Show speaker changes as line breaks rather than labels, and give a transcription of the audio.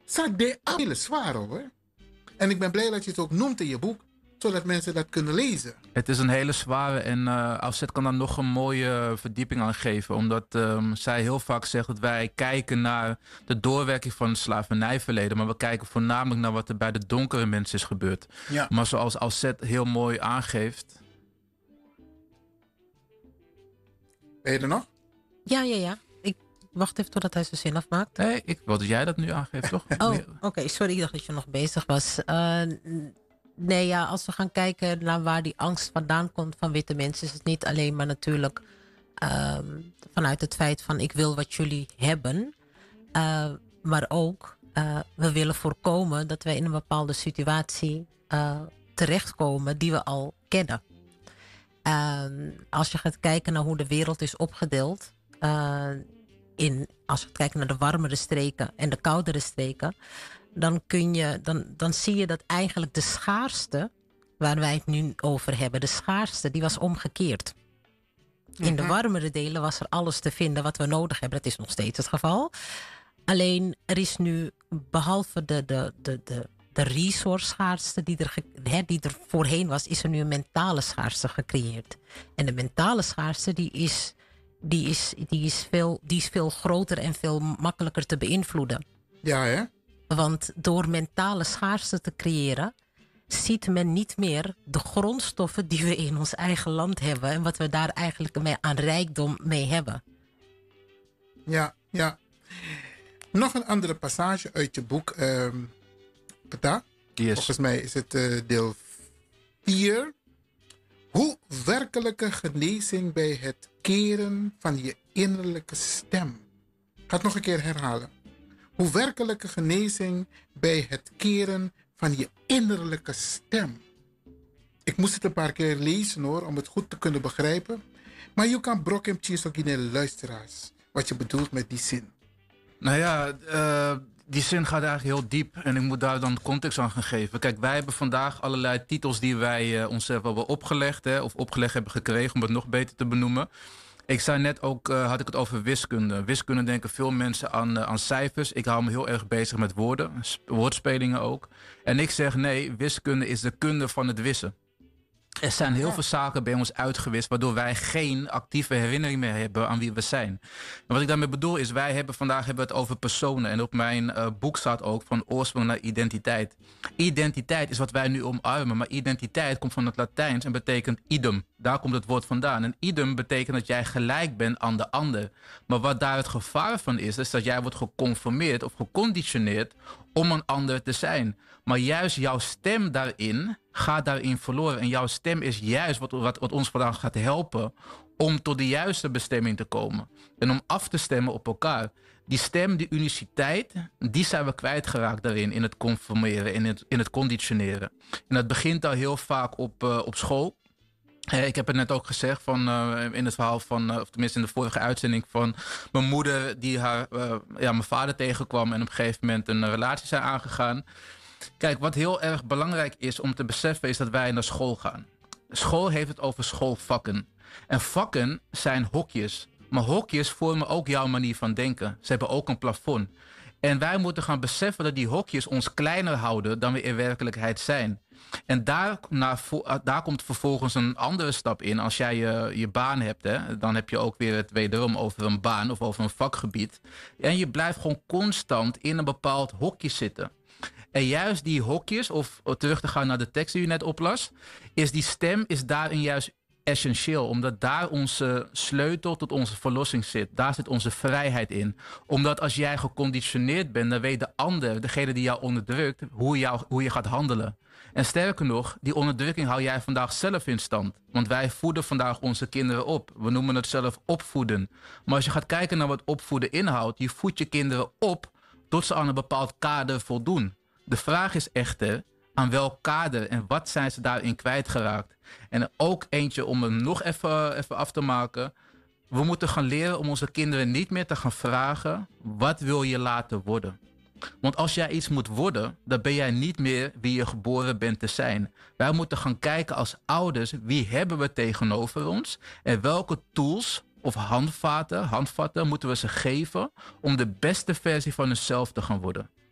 zat de hele zwaar hoor. En ik ben blij dat je het ook noemt in je boek, zodat mensen dat kunnen lezen.
Het is een hele zware en Afzet kan daar nog een mooie verdieping aan geven. Omdat zij heel vaak zegt dat wij kijken naar de doorwerking van het slavernijverleden. Maar we kijken voornamelijk naar wat er bij de donkere mensen is gebeurd.
Ja.
Maar zoals Afzet heel mooi aangeeft.
Ben je er nog?
Ja. Ik wacht even totdat hij zijn zin afmaakt.
Nee, ik wil dat jij dat nu aangeeft, toch?
Oh, oké. Sorry, ik dacht dat je nog bezig was. Nee, ja, als we gaan kijken naar waar die angst vandaan komt van witte mensen, is het niet alleen maar natuurlijk vanuit het feit van ik wil wat jullie hebben. Maar ook, we willen voorkomen dat wij in een bepaalde situatie terechtkomen die we al kennen. Als je gaat kijken naar hoe de wereld is opgedeeld, als je gaat kijken naar de warmere streken en de koudere streken, dan zie je dat eigenlijk de schaarste, waar wij het nu over hebben, de schaarste, die was omgekeerd. In de warmere delen was er alles te vinden wat we nodig hebben. Dat is nog steeds het geval. Alleen er is nu, behalve de resource schaarste die er voorheen was, is er nu een mentale schaarste gecreëerd. En de mentale schaarste die is veel groter en veel makkelijker te beïnvloeden.
Ja, hè?
Want door mentale schaarste te creëren, ziet men niet meer de grondstoffen die we in ons eigen land hebben en wat we daar eigenlijk aan rijkdom mee hebben.
Ja. Nog een andere passage uit je boek, Peta.
Yes.
Volgens mij is het deel 4. Hoe werkelijke genezing bij het keren van je innerlijke stem. Ik ga het nog een keer herhalen. Hoe werkelijke genezing bij het keren van je innerlijke stem. Ik moest het een paar keer lezen hoor, om het goed te kunnen begrijpen. Maar je kan brok hem ook in de luisteraars. Wat je bedoelt met die zin.
Nou ja, die zin gaat eigenlijk heel diep en ik moet daar dan context aan gaan geven. Kijk, wij hebben vandaag allerlei titels die wij onszelf hebben opgelegd, of opgelegd hebben gekregen, om het nog beter te benoemen. Ik zei net ook, had ik het over wiskunde. Wiskunde denken veel mensen aan cijfers. Ik hou me heel erg bezig met woorden, woordspelingen ook. En ik zeg nee, wiskunde is de kunde van het wissen. Er zijn heel veel zaken bij ons uitgewist, waardoor wij geen actieve herinnering meer hebben aan wie we zijn. En wat ik daarmee bedoel is, vandaag hebben we het over personen. En op mijn boek staat ook van oorsprong naar identiteit. Identiteit is wat wij nu omarmen, maar identiteit komt van het Latijns en betekent idem. Daar komt het woord vandaan. En idem betekent dat jij gelijk bent aan de ander. Maar wat daar het gevaar van is dat jij wordt geconformeerd of geconditioneerd om een ander te zijn. Maar juist jouw stem daarin gaat daarin verloren. En jouw stem is juist wat ons vandaag gaat helpen om tot de juiste bestemming te komen. En om af te stemmen op elkaar. Die stem, die uniciteit, die zijn we kwijtgeraakt daarin. In het conformeren, in het conditioneren. En dat begint al heel vaak op school. Ik heb het net ook gezegd in het verhaal van, of tenminste in de vorige uitzending, van mijn moeder die mijn vader tegenkwam en op een gegeven moment een relatie zijn aangegaan. Kijk, wat heel erg belangrijk is om te beseffen is dat wij naar school gaan. School heeft het over schoolvakken. En vakken zijn hokjes. Maar hokjes vormen ook jouw manier van denken. Ze hebben ook een plafond. En wij moeten gaan beseffen dat die hokjes ons kleiner houden dan we in werkelijkheid zijn. En daar komt vervolgens een andere stap in. Als jij je baan hebt, dan heb je ook weer het wederom over een baan of over een vakgebied. En je blijft gewoon constant in een bepaald hokje zitten. En juist die hokjes, of terug te gaan naar de tekst die u net oplas, is die stem is daarin juist essentieel. Omdat daar onze sleutel tot onze verlossing zit. Daar zit onze vrijheid in. Omdat als jij geconditioneerd bent, dan weet de ander, degene die jou onderdrukt, hoe je gaat handelen. En sterker nog, die onderdrukking hou jij vandaag zelf in stand. Want wij voeden vandaag onze kinderen op. We noemen het zelf opvoeden. Maar als je gaat kijken naar wat opvoeden inhoudt, je voedt je kinderen op tot ze aan een bepaald kader voldoen. De vraag is echter, aan welk kader en wat zijn ze daarin kwijtgeraakt? En ook eentje om hem nog even af te maken. We moeten gaan leren om onze kinderen niet meer te gaan vragen, wat wil je laten worden? Want als jij iets moet worden, dan ben jij niet meer wie je geboren bent te zijn. Wij moeten gaan kijken als ouders, wie hebben we tegenover ons? En welke tools of handvatten moeten we ze geven om de beste versie van onszelf te gaan worden?